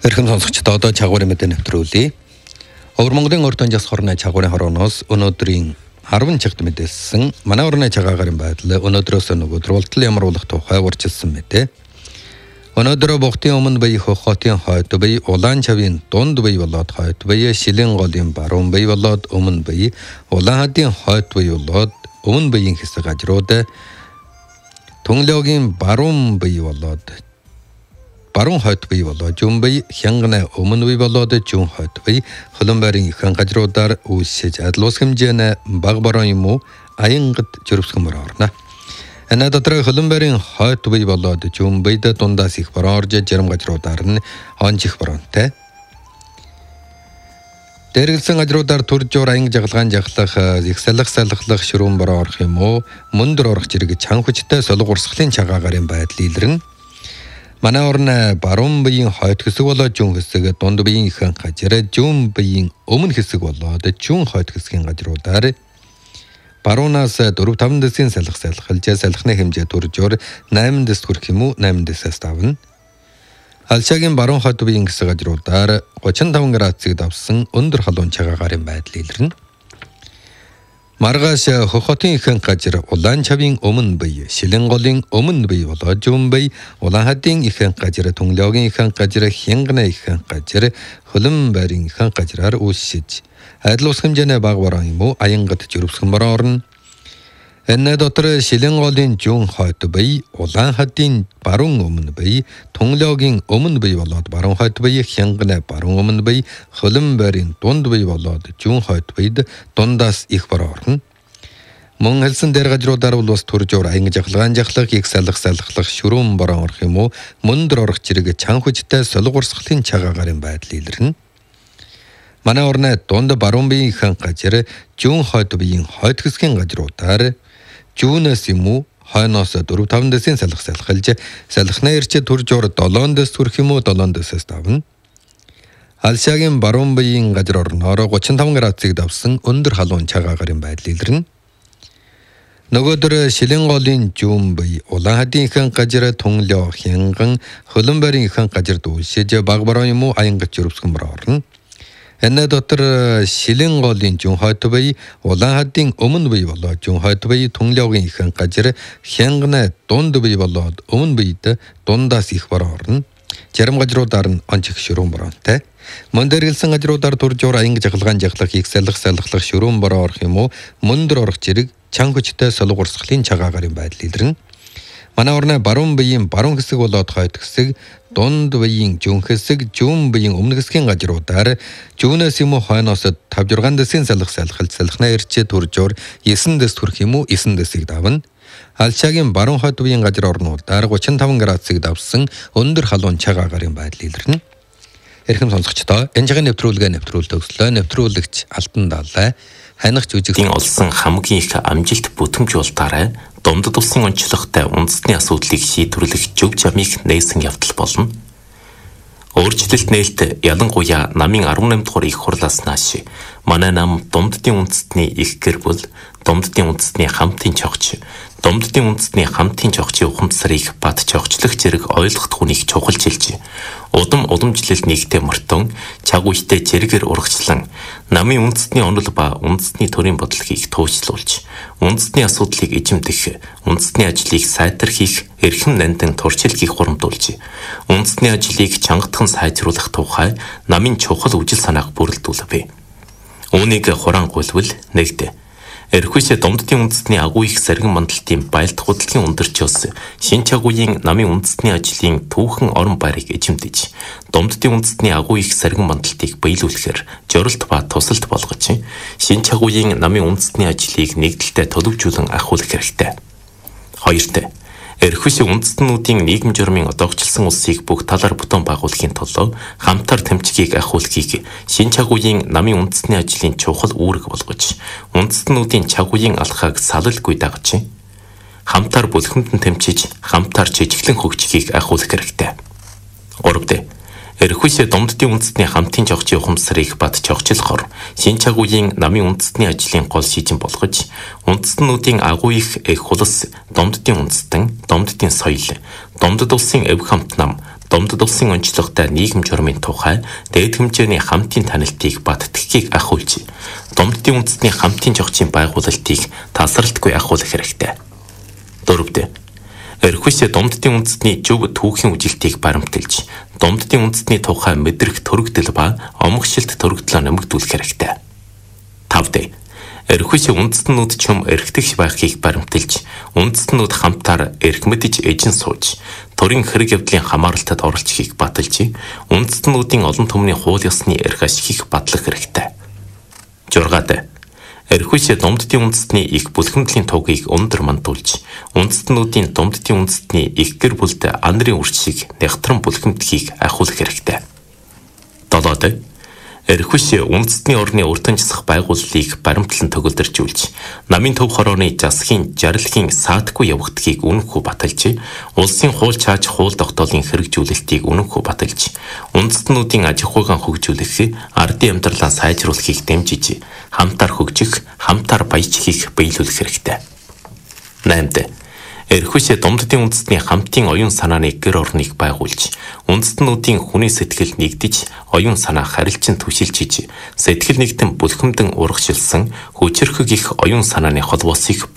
Эрхэм сонсогчдоо одоо чагуурын мэдээ нэвтрүүлье. Өвөр Монголын урд онжигс хорны чагуурын хорооноос өнөөдрийн 10 чигт мэдээлсэн манай урны чагаагарын байдал өнөөдрөөс нөгөөдөр ултал ямар болох тухай урьдчилсан мэдээ. Өнөөдөр Бохтын өмнө бие хотын хойд бие улаан чавын дунд бие болоод хойд бие шилэн голын баруун бие болоод өмнө бие улаан хадын хойд бие болоод өмнө биеийн хэсэг гажрууд Тунлогийн баруун бие болоод баруун хойд бие болоод зүүн бие хянганы өмнө бие болоод зүүн хойд бие хөлбөмбөрийн ихэнх гажруудаар үүсэж адил ус хэмжээний баг баруун юм уу аянгад жирвсгэмөр орно. Энэ дотор хөлбөмбөрийн хойд бие болоод зүүн биед дундаас их баруун орж жирам гажруудаар нь онжих баруунтай. Дээргэлсэн гажруудаар төржуур аянг жагалгаан жаглах их салхах ширүүн баруун орох юм уу мөндөр орох зэрэг чанга хүчтэй солиг урсгалын чагаагарын байдал илэрнэ. Манай орны баруун биеийн хойд хэсэг болоод зүүн хэсэг, дунд биеийн ихэнх гажир, зүүн биеийн өмнө хэсэг болоод зүүн хойд хэсгийн гажруудаар баруунаас 4-5 дэсийн салхилж салхины хэмжээ төржөөр 8 дэс хүрэх юм уу 8 дэсээс давна. Алшагийн баруун хойд биеийн хэсэг гажруудаар 35 градусыг давсан өндөр халуун чагаагарын байдал илэрнэ. Маргааш хохотын ихэнх гажир улаан чавын өмнө бие, шилэн голын өмнө бие болоод зүүн бие, улаан хадын ихэнх гажир, Тунлогийн ихэнх гажир, хянганы ихэнх гажир, хөлбөмбөрийн ихэнх гажираар үүсэж адил ус хэмжээний баг баруун юм уу аянгад жирвсгэмөр орно. Энэ дотор шилэн голын зүүн хойд бие, улаан хадын баруун өмнө бие, Тунлогийн өмнө бие болоод баруун хойд бие, хянганы баруун өмнө бие, хөлбөмбөрийн дунд бие болоод зүүн хойд биед дундаас их баруун орно. Мөн хэлсэн дээр гажруудаар бол бас төржуур аянг жагалгаан жаглах, их салхах ширүүн баруун орох юм уу мөндөр орох зэрэг чанга хүчтэй солиг урсгалын чагаагарын байдал илэрнэ. Манай орны дунд баруун биеийн ихэнх гажир, зүүн хойд биеийн хойд хэсгийн гажруудаар зүүнээс юм уу хойноос 4-5 дэсийн салхилж салхины эрчээ төржуур 7 дэс хүрэх юм уу 7 дэсээс давна. Алшагийн баруун биеийн гажир орноор 35 градусыг давсан өндөр халуун чагаагарын байдал илэрнэ. Нөгөөдөр шилэн голын зүүн бие, улаан хадын ихэнх гажир, Тунло, хянган, хөлбөмбөрийн ихэнх гажир дүүсэж баг баруун юм уу аянгад жирвсгэмөр орно. Энэ дотор шилэн голын зүүн хойд бие, улаан хадын өмнө бие болоод зүүн хойд бие, Тунлогийн ихэнх гажир, хянганы дунд бие болоод өмнө биед дундаас их баруун орно. Зарим гажруудаар нь онжих ширүүн баруунтай. Мөн дээргэлсэн гажруудаар төржуур аянг жагалгаан жаглах, их салхах ширүүн баруун орох юм уу мөндөр орох зэрэг чанга хүчтэй солиг урсгалын чагаагарын байдал илэрнэ. Манай орны баруун биеийн баруун хэсэг болоод хойд хэсэг, дунд биеийн зүүн хэсэг, зүүн биеийн өмнө хэсгийн гажруудаар зүүнээс юм уу хойноос 5-6 дэсийн салхины эрчээ төржуур 9 дэс хүрэх юм уу 9 дэсийг давна. Алшагийн баруун хойд биеийн гажир орнуудаар 35 градусыг давсан өндөр халуун чагаагарын байдал илэрнэ. Эрхэм сонсогчдоо энэ жагийн нэвтрүүлэгч Алтан Далай ханах жүжигчдийн олсон хамгийн их амжилт бүтэмжүүлэлтаараа Домдод улсын онцлогтой үндэсний асуудлыг шийдвэрлэх зөв замыг нээсэн явдал болно. Өөрчлөлт нээлт ялангуяа намын 18 дугаар их хурлаас нааш манай нам Домддын үндэстний их гэр бүл, Домддын үндэстний хамтын чогч, Домддын үндэстний хамтын чогчийн ухамсарыг бат чогчлох зэрэг ойлгох хүнийг чухалчилж уламжлал нэгтэй мартон чаг үедээ зэрэгээр урагшлан намын үндэстний онол ба үндэстний төрийн бодлогыг туужлуулж үндэстний асуудлыг эзэмдэх үндэстний ажлыг сайтархих эрхэм нандин туршилтыг хурамдуулж үндэстний ажлыг чангатхан сайжруулах тухай намын чухал үжил санааг бүрэлдүүлв. Үүнийг хурангуйлвал нэгдэ Эрхүйсээ Домддын үндэстний агуу их саргин мандалтын байлдах хөдөлгөөний өндөрчөөс шин чагуугийн намын үндэстний ажлын түүхэн орон байрыг эзэмдэж Домддын үндэстний агуу их саргин мандалтыг биелүүлэхээр жорилт ба тусалт болгож шин чагуугийн намын үндэстний ажлыг нэгдэлтэй төлөвжүүлэн ахиулах хэрэгтэй. Хоёрт Эрхүйсээ үндэстнүүдийн нийгэм журмын одоогчлсон улсыг бүх талаар бүтэн байгуулахын тулд хамтар тэмцгийг ахиулахыг шин чагуугийн намын үндэстний ажлын чухал үүрэг болгож үндэстнүүдийн чагуугийн алхааг салалгүй дагаж хамтар бүлхэмдэн тэмцэж хамтар жижиглэн хөгжихийг ахиулах хэрэгтэй. 3. Эрхүйсээ Домддын үндэстний хамтын чогчийн ухамсарыг бат чогчлохоор шин чагуугийн намын үндэстний ажлын гол шийдэн болгож үндэстнүүдийн агуу их хулс Домддын үндэстэн, Домддын соёл, Домдод улсын эв хамт нам, Домдод улсын онцлогтой нийгэм журмын тухай дээд хэмжээний хамтын танилтыг баттгхийг ахиулж, Домддын үндэстний хамтын жогчийн байгуулалтыг тасралтгүй ахиулах хэрэгтэй. 4. Эрхвэсээ Домддын үндэстний зөв түүхийн үжилтийг баримталж, Домддын үндэстний тухай мэдрэх төрөгдөл ба омгшилт төрөгдлөө нэмэгдүүлэх хэрэгтэй. 5. Эрхвэсээ үндэстнүүд чөм эрхтгч байхыг баримталж, үндэстнүүд хамтаар эрх мэдж эжин сууж, төрийн хэрэг явдлын хамааралтад оролцохыг баталж, үндэстнүүдийн олон түмний хууль ёсны эрх ашигыг батлах хэрэгтэй. 6. Эрхвэсээ Домддын үндэстний их бүлхэмдлийн тугийг өндөр мандуулж, үндэстнүүдийн Домддын үндэстний их гэр бүлд ан нарын үрчийг нягтран бүлхэмдхийг ахиулах хэрэгтэй. 7. Эрхвэсээ үндэстний орны урдын засах байгууллыг баримтлан төгөлдржүүлж, намын төв хорооны засгийн жаргалхийн саатгүй явагдахыг үнэнхүү баталж, улсын хууль чааж хууль тогтоолын хэрэгжүүлэлтийг үнэнхүү баталж, үндэстнүүдийн аж ахуйн хөгжүүлэх, ардын амьдралаа сайжруулахыг дэмжиж, хамтаар хөгжих, хамтаар баяжхийг биелүүлэх хэрэгтэй. 8. Эрхвэсээ Домддын үндэстний хамтын оюун санааны гэр орныг байгуулж, үндэстнүүдийн хүний сэтгэл нэгдэж, оюун санаа харилцан түшилжиж, сэтгэл нэгтэн бүлхэмдэн урагшилсан хүчирхэг их оюун санааны холбоосыг